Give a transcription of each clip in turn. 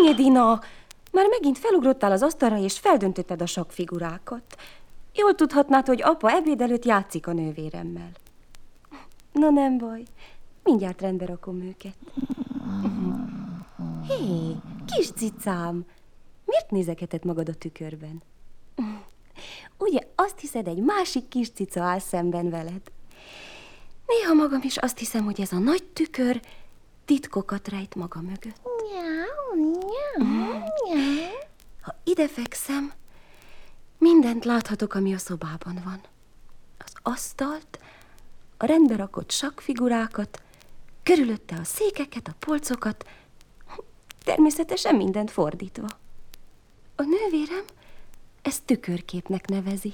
Ennyi, Dina! Már megint felugrottál az asztalra, és feldöntötted a sakkfigurákat. Jól tudhatnád, hogy apa ebéd előtt játszik a nővéremmel. Na nem baj, mindjárt rendbe rakom őket. Hé, kis cicám, miért nézegeted magad a tükörben? Ugye azt hiszed, egy másik kis cica áll szemben veled? Néha magam is azt hiszem, hogy ez a nagy tükör titkokat rejt maga mögött. Ha ide fekszem, mindent láthatok, ami a szobában van. Az asztalt, a rendbe rakott sakkfigurákat, körülötte a székeket, a polcokat, természetesen mindent fordítva. A nővérem ezt tükörképnek nevezi.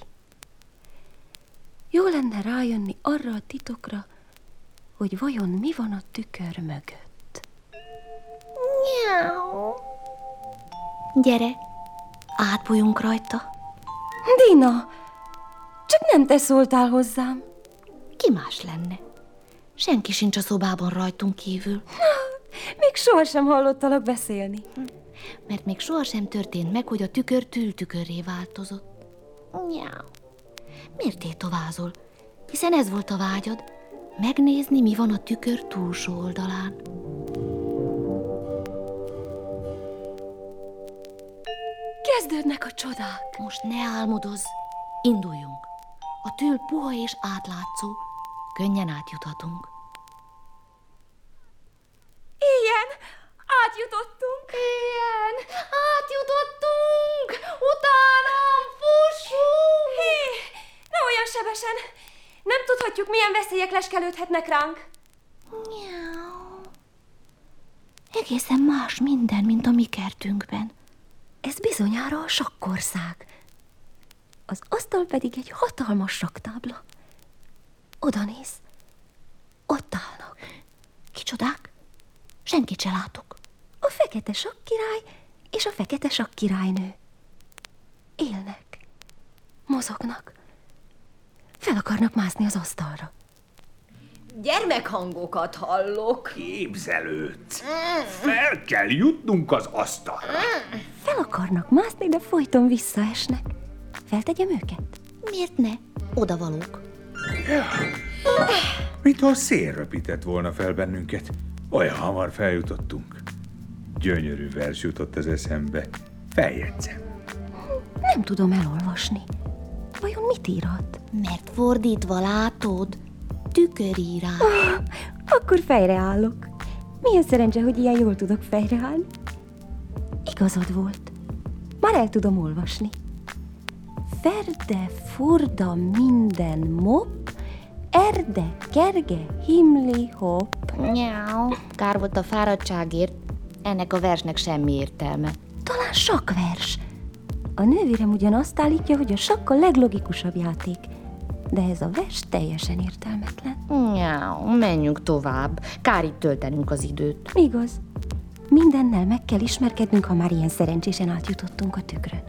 Jó lenne rájönni arra a titokra, hogy vajon mi van a tükör mögött. Gyere, átbújunk rajta. Dina, csak nem te szóltál hozzám. Ki más lenne? Senki sincs a szobában rajtunk kívül. Még sohasem hallottalak beszélni. Mert még sohasem történt meg, hogy a tükör tültükörré változott. Miért tétovázol? Hiszen ez volt a vágyad, megnézni, mi van a tükör túlsó oldalán. Kezdődnek a csodák. Most ne álmodozz, induljunk. A tül puha és átlátszó, könnyen átjuthatunk. Ilyen, átjutottunk. Ilyen, átjutottunk! Utánam fussunk! Hé, ne olyan sebesen. Nem tudhatjuk, milyen veszélyek leskelődhetnek ránk. Egészen más minden, mint a mi kertünkben. Ez bizonyára a sakkország. Az asztal pedig egy hatalmas sakktábla. Oda néz. Ott állnak. Kicsodák? Senkit se látok. A fekete sakkirály és a fekete sakkirálynő. Élnek. Mozognak. Fel akarnak mászni az asztalra. Gyermekhangokat hallok. Képzelődsz. Fel kell jutnunk az asztalra. Fel akarnak mászni, de folyton visszaesnek. Feltegyem őket? Miért ne? Odavalók. Mintha a szél röpített volna fel bennünket. Olyan hamar feljutottunk. Gyönyörű vers jutott az eszembe. Feljegyzem. Nem tudom elolvasni. Vajon mit írhat? Mert fordítva látod, tükörírás. Akkor fejreállok. Milyen szerencse, hogy ilyen jól tudok fejreállni. Igazad volt. Már el tudom olvasni. Ferde, furda, minden mop, erde, kerge, himli, hopp. Nyáu, kár volt a fáradtságért. Ennek a versnek semmi értelme. Talán sakkvers. A nővérem ugyan azt állítja, hogy a sakk a leglogikusabb játék. De ez a vers teljesen értelmetlen. Nyáu, menjünk tovább. Kár itt töltenünk az időt. Igaz. Mindennel meg kell ismerkednünk, ha már ilyen szerencsésen átjutottunk a tükrön.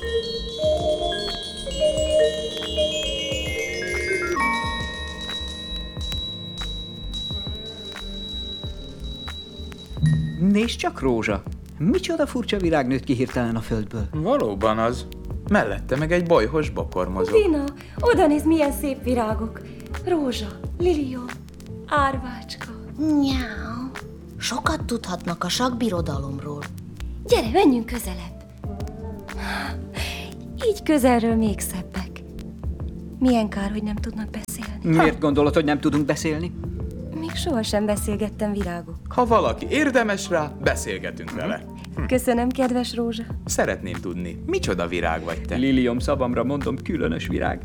Nézd csak, Rózsa! Micsoda furcsa virág nőtt ki hirtelen a földből. Valóban az. Mellette meg egy bolyhos bokor mozog. Dina, oda nézd, milyen szép virágok. Rózsa, lilium, árvácska. Nyáu, sokat tudhatnak a sakkbirodalomról. Gyere, menjünk közelebb. Így közelről még szebbek. Milyen kár, hogy nem tudnak beszélni. Miért gondolod, hogy nem tudunk beszélni? Még sohasem beszélgettem virágok. Ha valaki érdemes rá, beszélgetünk vele. Köszönöm, kedves Rózsa. Szeretném tudni, micsoda virág vagy te? Lilium szavamra mondom, különös virág.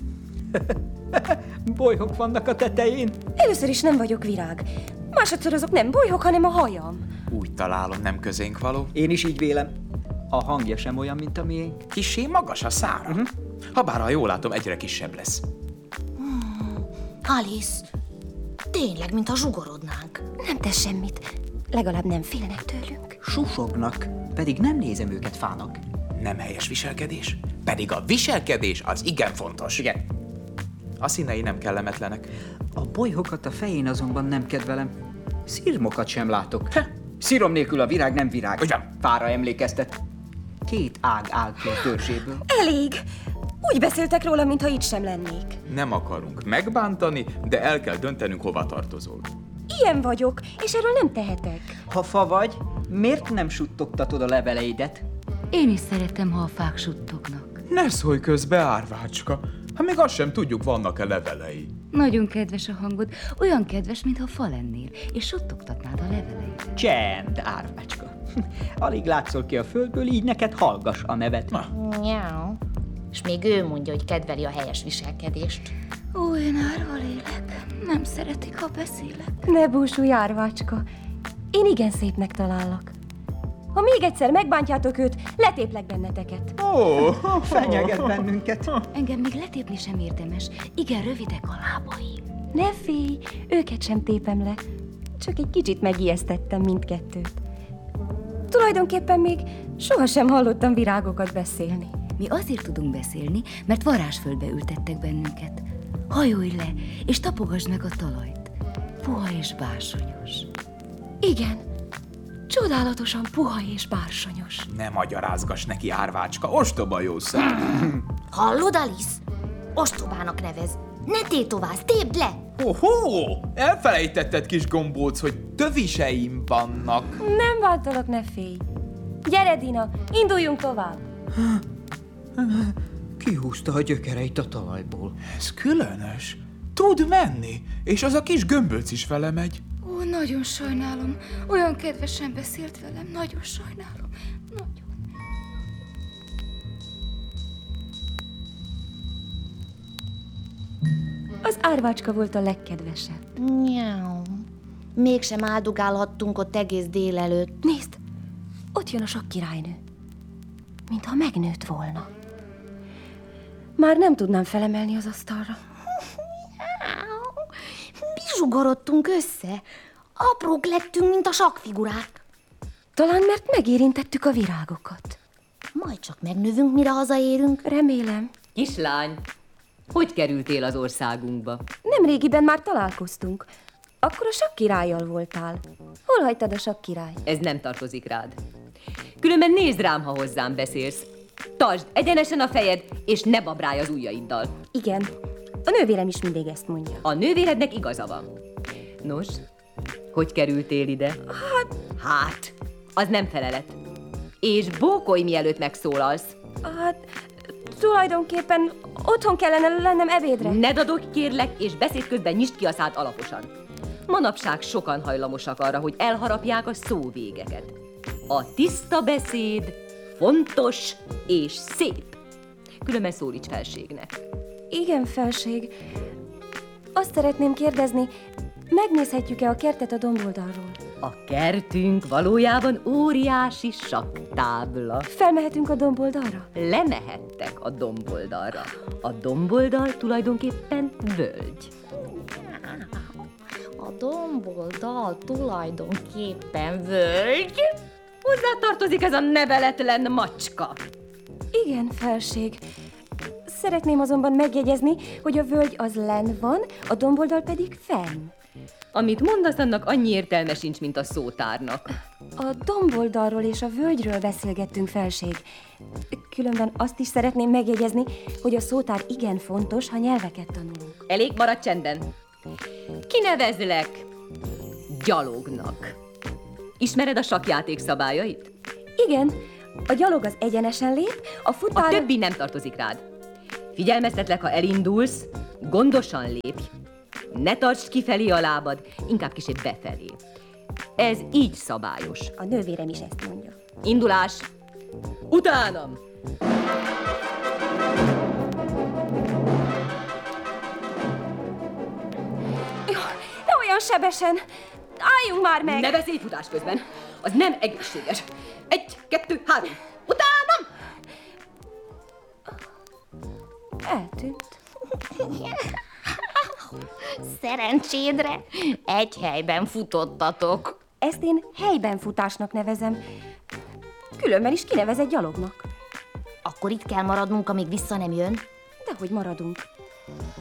Bolyhok vannak a tetején. Először is nem vagyok virág. Másodszor azok nem bolyhok, hanem a hajam. Úgy találom, nem közénk való. Én is így vélem. A hangja sem olyan, mint a miénk. Kissé magas a szára. Habár, ha jól látom, egyre kisebb lesz. Alice, tényleg, mintha zsugorodnánk. Nem tesz semmit. Legalább nem félnek tőlünk. Susognak, pedig nem nézem őket fának. Nem helyes viselkedés? Pedig a viselkedés az igen fontos. Igen. A színei nem kellemetlenek. A bolyhokat a fején azonban nem kedvelem. Szirmokat sem látok. Szirom nélkül a virág nem virág. Ugyan. Fára emlékeztet. 2 ág áll ki a törzséből. Elég! Úgy beszéltek róla, mintha itt sem lennék. Nem akarunk megbántani, de el kell döntenünk, hova tartozol. Ilyen vagyok, és erről nem tehetek. Ha fa vagy, miért nem suttogtatod a leveleidet? Én is szeretem, ha a fák suttognak. Ne szólj közbe, árvácska. Hát még azt sem tudjuk, vannak-e levelei. Nagyon kedves a hangod, olyan kedves, mintha fa lennél, és suttogtatnád a leveleidet. Csend, árvácska. Alig látszol ki a földből, így neked hallgass a nevet. Nyáu. És még ő mondja, hogy kedveli a helyes viselkedést. Ó, én árva lélek. Nem szeretik, ha beszélek. Ne búsulj, árvácska. Én igen szépnek talállak. Ha még egyszer megbántjátok őt, letéplek benneteket. Fenyeget bennünket. Engem még letépni sem érdemes. Igen, rövidek a lábaim. Ne félj, őket sem tépem le. Csak egy kicsit megijesztettem mindkettőt. Tulajdonképpen még sohasem hallottam virágokat beszélni. Mi azért tudunk beszélni, mert varázsföldbe ültettek bennünket. Hajolj le, és tapogasd meg a talajt. Puha és bársonyos. Igen, csodálatosan puha és bársonyos. Ne magyarázgass neki, árvácska, ostoba jó szám. Hallod, Alice? Ostobának nevez. Ne tétovázz, tépd le! Ohó, elfelejtetted, kis gombóc, hogy töviseim vannak. Nem bántalak, ne félj. Gyere, Dina, induljunk tovább. Kihúzta a gyökereit a talajból. Ez különös. Tud menni, és az a kis gömbölc is vele megy. Ó, nagyon sajnálom. Olyan kedvesen beszélt velem. Nagyon sajnálom. Nagyon. Az árvácska volt a legkedvesebb. Nyáu. Mégsem áldogálhattunk ott egész délelőtt. Nézd, ott jön a sakkirálynő. Mintha megnőtt volna. Már nem tudnám felemelni az asztalra. Bizsugorodtunk össze. Aprók lettünk, mint a sakkfigurák. Talán mert megérintettük a virágokat. Majd csak megnövünk, mire hazaérünk. Remélem. Kislány, hogy kerültél az országunkba? Nemrégiben már találkoztunk. Akkor a sakkirállyal voltál. Hol hagytad a sakkirályt? Ez nem tartozik rád. Különben nézd rám, ha hozzám beszélsz. Tartsd egyenesen a fejed, és ne babrálj az ujjaiddal. Igen, a nővérem is mindig ezt mondja. A nővérednek igaza van. Nos, hogy kerültél ide? Hát, az nem felelet. És bókolj, mielőtt megszólalsz. Hát, tulajdonképpen otthon kellene lennem ebédre. Ne dadogj, kérlek, és beszéd közben nyisd ki a szád alaposan. Manapság sokan hajlamosak arra, hogy elharapják a szóvégeket. A tiszta beszéd fontos és szép. Különben szólíts felségnek. Igen, felség. Azt szeretném kérdezni, megnézhetjük-e a kertet a domboldalról? A kertünk valójában óriási sakktábla. Felmehetünk a domboldalra? Lemehettek a domboldalra. A domboldal tulajdonképpen völgy. A domboldal tulajdonképpen völgy. Hozzá tartozik ez a neveletlen macska. Igen, felség. Szeretném azonban megjegyezni, hogy a völgy az lenn van, a domboldal pedig fenn. Amit mondasz, annak annyi értelme sincs, mint a szótárnak. A domboldalról és a völgyről beszélgettünk, felség. Különben azt is szeretném megjegyezni, hogy a szótár igen fontos, ha nyelveket tanulunk. Elég, maradj csendben. Kinevezlek gyalognak. Ismered a sakkjáték szabályait? Igen, a gyalog az egyenesen lép, a futár... A többi nem tartozik rád. Figyelmeztetlek, ha elindulsz, gondosan lépj. Ne tartsd kifelé a lábad, inkább kicsit befelé. Ez így szabályos. A nővérem is ezt mondja. Indulás! Utánam! Ne olyan sebesen! Álljunk már meg! Ne beszélj futás közben! Az nem egészséges. 1, 2, 3. Utánam! Eltűnt. Szerencsédre egy helyben futottatok. Ezt én helyben futásnak nevezem. Különben is kinevezett gyalognak. Akkor itt kell maradnunk, amíg vissza nem jön. Dehogy maradunk.